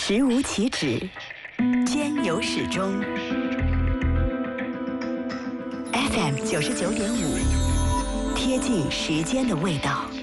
时无其止，间有始终。FM 99.5，贴近时间的味道。